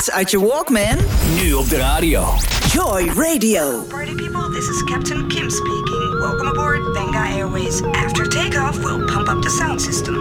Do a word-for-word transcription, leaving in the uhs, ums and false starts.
hits uit je Walkman? Nu op de radio. Joy Radio. Party people, this is Captain Kim speaking. Welcome aboard Benga Airways. After takeoff, we'll pump up the sound system.